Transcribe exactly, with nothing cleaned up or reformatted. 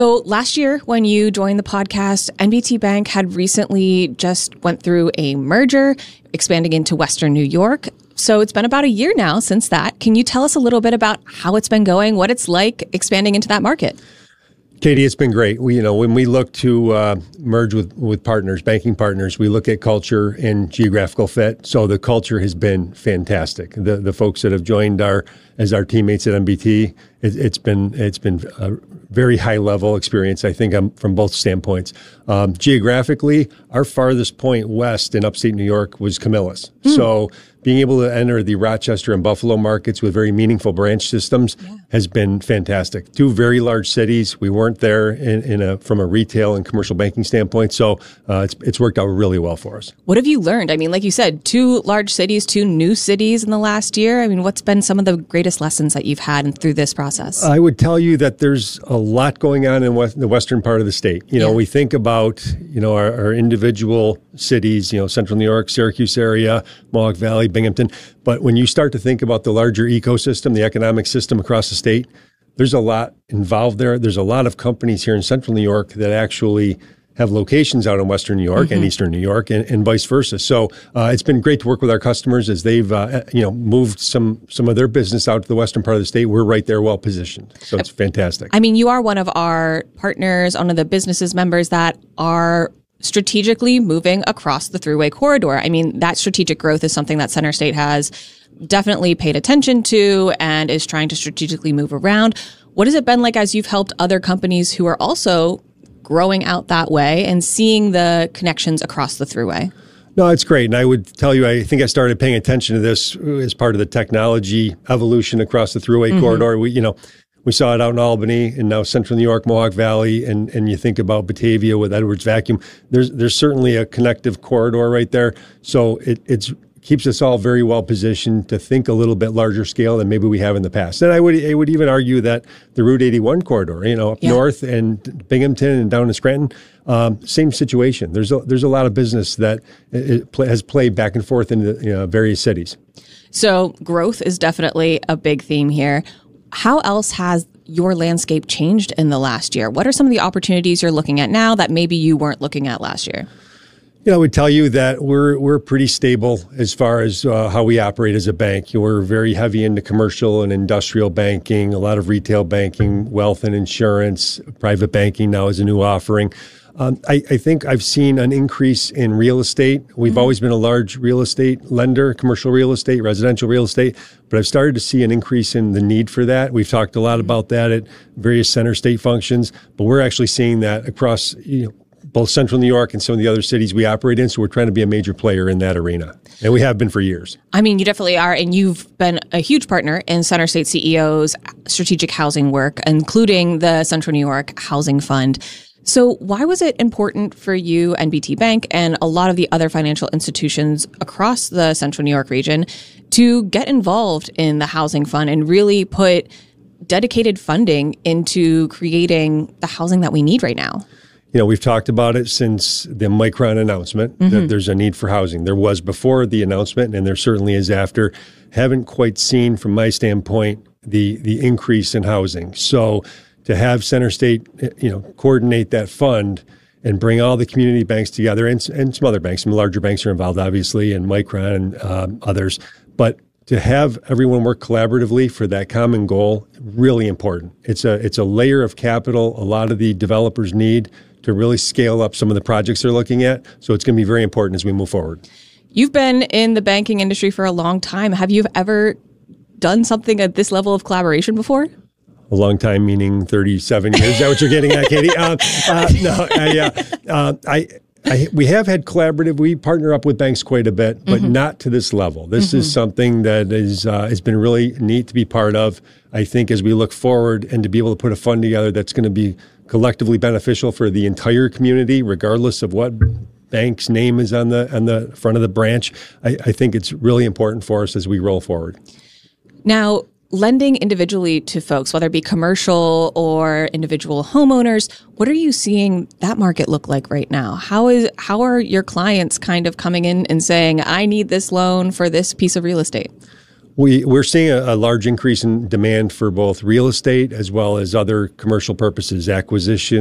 So last year when you joined the podcast, N B T Bank had recently just went through a merger, expanding into Western New York. So it's been about a year now since that. Can you tell us a little bit about how it's been going, what it's like expanding into that market? Katie, it's been great. We, you know, when we look to uh, merge with, with partners, banking partners, we look at culture and geographical fit. So the culture has been fantastic. The the folks that have joined our as our teammates at N B T, it, it's been it's been a very high level experience. I think um, from both standpoints. Um, geographically, our farthest point west in upstate New York was Camillus. Mm. So being able to enter the Rochester and Buffalo markets with very meaningful branch systems yeah. has been fantastic. Two very large cities. We weren't there in, in a from a retail and commercial banking standpoint, so uh, it's it's worked out really well for us. What have you learned? I mean, like you said, two large cities, two new cities in the last year. I mean, what's been some of the greatest lessons that you've had through this process? I would tell you that there's a lot going on in west, the western part of the state. You know, yeah. we think about you know our, our individual cities. You know, Central New York, Syracuse area, Mohawk Valley, Binghamton. But when you start to think about the larger ecosystem, the economic system across the state, there's a lot involved there. There's a lot of companies here in Central New York that actually have locations out in Western New York mm-hmm. and Eastern New York and, and vice versa. So uh, it's been great to work with our customers as they've uh, you know moved some some of their business out to the western part of the state. We're right there well positioned. So it's fantastic. I mean, you are one of our partners, one of the businesses members that are strategically moving across the Thruway corridor. I mean, that strategic growth is something that Center State has definitely paid attention to and is trying to strategically move around. What has it been like as you've helped other companies who are also growing out that way and seeing the connections across the Thruway? No, it's great. And I would tell you, I think I started paying attention to this as part of the technology evolution across the Thruway mm-hmm. corridor. We, you know, We saw it out in Albany and now Central New York, Mohawk Valley, and, and you think about Batavia with Edwards Vacuum. There's there's certainly a connective corridor right there. So it it's keeps us all very well positioned to think a little bit larger scale than maybe we have in the past. And I would I would even argue that the Route eighty-one corridor, you know, up yeah. north and Binghamton and down in Scranton, um, same situation. There's a, there's a lot of business that it play, has played back and forth in the, you know, various cities. So growth is definitely a big theme here. How else has your landscape changed in the last year? What are some of the opportunities you're looking at now that maybe you weren't looking at last year? You know, I would tell you that we're we're pretty stable as far as uh, how we operate as a bank. We're very heavy into commercial and industrial banking, a lot of retail banking, wealth and insurance, private banking now is a new offering. Um, I, I think I've seen an increase in real estate. We've mm-hmm. always been a large real estate lender, commercial real estate, residential real estate, but I've started to see an increase in the need for that. We've talked a lot about that at various center state functions, but we're actually seeing that across, you know, both Central New York and some of the other cities we operate in. So we're trying to be a major player in that arena. And we have been for years. I mean, you definitely are. And you've been a huge partner in Center State C E O's strategic housing work, including the Central New York Housing Fund. So why was it important for you, N B T Bank, and a lot of the other financial institutions across the Central New York region to get involved in the housing fund and really put dedicated funding into creating the housing that we need right now? You know, we've talked about it since the Micron announcement mm-hmm. that there's a need for housing. There was before the announcement, and there certainly is after. Haven't quite seen, from my standpoint, the the increase in housing. So to have Center State, you know, coordinate that fund and bring all the community banks together, and, and some other banks, some larger banks are involved, obviously, and Micron and um, others, but to have everyone work collaboratively for that common goal, really important. It's a it's a layer of capital a lot of the developers need to really scale up some of the projects they're looking at. So it's going to be very important as we move forward. You've been in the banking industry for a long time. Have you ever done something at this level of collaboration before? A long time, meaning thirty-seven years. Is that what you're getting at, Katie? Uh, uh, no, I, uh, uh, I, I, we have had collaborative. We partner up with banks quite a bit, but mm-hmm. not to this level. This mm-hmm. is something that is uh, has been really neat to be part of. I think as we look forward and to be able to put a fund together that's going to be collectively beneficial for the entire community, regardless of what bank's name is on the on the front of the branch, I, I think it's really important for us as we roll forward. Now, lending individually to folks, whether it be commercial or individual homeowners, what are you seeing that market look like right now? How is how are your clients kind of coming in and saying, I need this loan for this piece of real estate? We, we're seeing a, a large increase in demand for both real estate as well as other commercial purposes, acquisition,